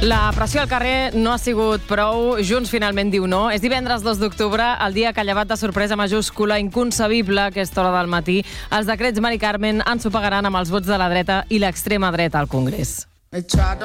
La pressió al carrer no ha sigut prou. Junts finalment diu no. És divendres 2 d'octubre, el dia que ha llevat de sorpresa majúscula, inconcebible a aquesta hora del matí. Els decrets Mari Carmen ensopegaran amb els vots de la dreta i l'extrema dreta al Congrés.